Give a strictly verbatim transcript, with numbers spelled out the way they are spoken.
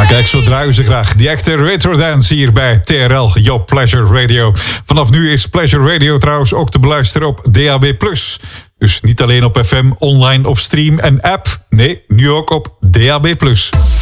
Kijk, zo draaien ze graag. Die echte retro dance hier bij T R L, Your Pleasure Radio. Vanaf nu is Pleasure Radio trouwens ook te beluisteren op D A B plus. Dus niet alleen op F M, online of stream en app. Nee, nu ook op D A B plus.